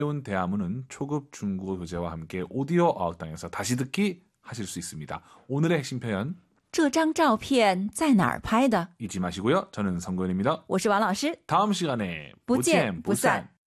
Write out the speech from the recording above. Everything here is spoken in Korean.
배운 대화문은 초급 중국어 교재와 함께 오디오 어학당에서 다시 듣기 하실 수 있습니다. 오늘의 핵심 표현 这张照片在哪儿拍的？ 잊지 마시고요. 저는 성고현입니다. 我是王老师， 다음 시간에 不见不散。